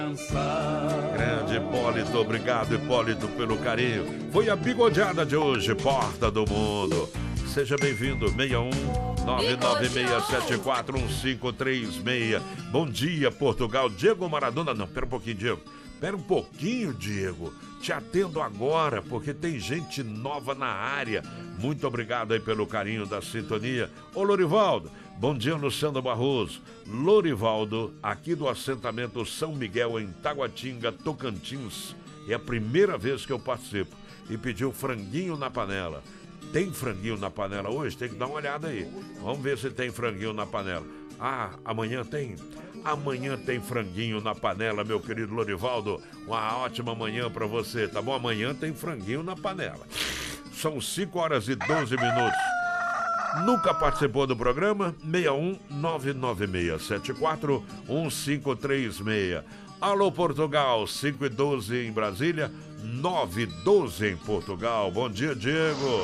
Grande Hipólito, obrigado Hipólito pelo carinho. Foi a bigodeada de hoje, Porta do Mundo. Seja bem-vindo, 61 996741536. Bom dia, Portugal. Diego Maradona, não, pera um pouquinho, Diego. Pera um pouquinho, Diego. Te atendo agora, porque tem gente nova na área. Muito obrigado aí pelo carinho da sintonia. Ô, Lorivaldo, bom dia, Luciano Barroso. Lorivaldo, aqui do assentamento São Miguel, em Taguatinga, Tocantins. É a primeira vez que eu participo. E pediu franguinho na panela. Tem franguinho na panela hoje? Tem que dar uma olhada aí. Vamos ver se tem franguinho na panela. Ah, amanhã tem? Amanhã tem franguinho na panela, meu querido Lorivaldo. Uma ótima manhã pra você, tá bom? Amanhã tem franguinho na panela. São 5h12. Nunca participou do programa? 61 996741536. Alô, Portugal, 5h12 em Brasília, 9h12 em Portugal. Bom dia, Diego.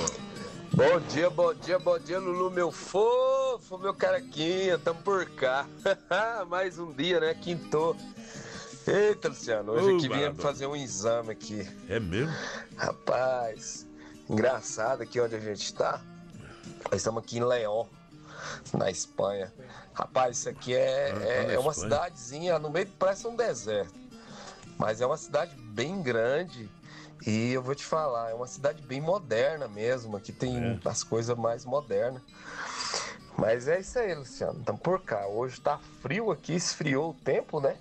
Bom dia, Lulu, meu fofo, meu caraquinha, tamo por cá. Mais um dia, né? Quintou. Eita, Luciano, hoje aqui vinha fazer um exame aqui. É mesmo? Rapaz, engraçado aqui onde a gente tá. Nós estamos aqui em León, na Espanha. Rapaz, isso aqui é uma cidadezinha no meio, parece um deserto. Mas é uma cidade bem grande. E eu vou te falar, é uma cidade bem moderna mesmo. Aqui tem as coisas mais modernas. Mas é isso aí, Luciano. Estamos por cá. Hoje tá frio aqui, esfriou o tempo, né?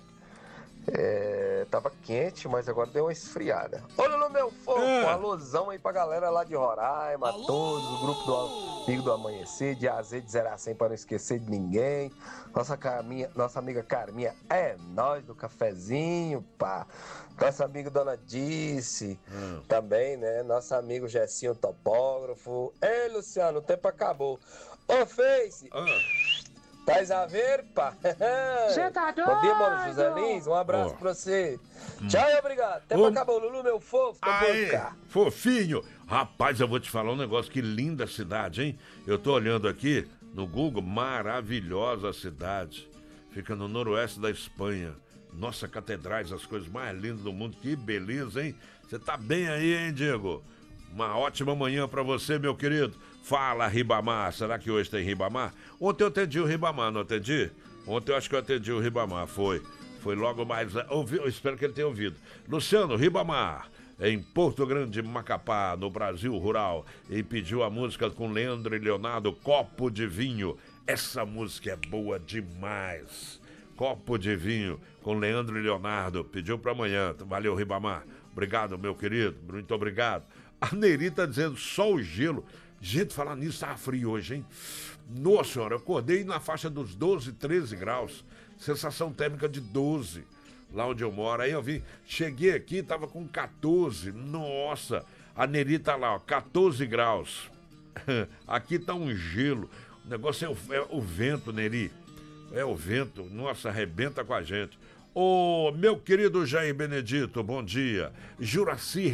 Tava quente, mas agora deu uma esfriada. Olha no meu fofo, um alôzão aí pra galera lá de Roraima, todos, o grupo do Amigo do Amanhecer, de AZ de 0 a 100 para não esquecer de ninguém. Nossa amiga Carminha, nós do cafezinho, pá. Nossa amiga Dona Dice, também, né? Nosso amigo Gessinho Topógrafo. Ei, Luciano, o tempo acabou. Ô, Face! Tais a ver, pá. Você tá doido? Bom dia, mano, José Lins. Um abraço pra você. Tchau e obrigado. Tempo acabou, Lulu, meu fofo. Fofinho. Rapaz, eu vou te falar um negócio. Que linda cidade, hein? Eu tô olhando aqui no Google. Maravilhosa cidade. Fica no noroeste da Espanha. Nossa, catedrais, as coisas mais lindas do mundo. Que beleza, hein? Você tá bem aí, hein, Diego? Uma ótima manhã pra você, meu querido. Fala, Ribamar. Será que hoje tem Ribamar? Ontem eu atendi o Ribamar, não atendi? Ontem eu acho que eu atendi o Ribamar, foi logo mais... eu espero que ele tenha ouvido. Luciano, Ribamar, em Porto Grande, Macapá, no Brasil Rural, e pediu a música com Leandro e Leonardo, Copo de Vinho. Essa música é boa demais. Copo de Vinho, com Leandro e Leonardo. Pediu para amanhã. Valeu, Ribamar. Obrigado, meu querido. Muito obrigado. A Neri tá dizendo só o gelo. Gente, falar nisso, tá frio hoje, hein? Nossa senhora, eu acordei na faixa dos 12, 13 graus. Sensação térmica de 12, lá onde eu moro. Aí eu vi, cheguei aqui, tava com 14. Nossa, a Neri tá lá, ó, 14 graus. Aqui tá um gelo. O negócio é o vento, Neri. É o vento, nossa, arrebenta com a gente. Ô, meu querido Jair Benedito, bom dia. Juraci